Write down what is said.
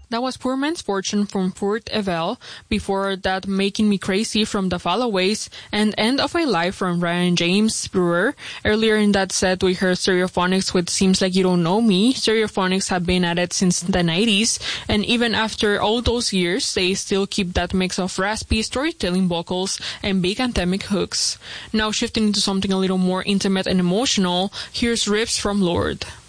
That was Poor Man's Fortune from Fort Evel. Before that, Making Me Crazy from The Followays, and End of My Life from Ryan James Brewer. Earlier in that set, we heard Stereophonics with Seems Like You Don't Know Me. Stereophonics have been at it since the 90s, and even after all those years, they still keep that mix of raspy storytelling vocals and big anthemic hooks. Now shifting into something a little more intimate and emotional, here's Riffs from Lorde.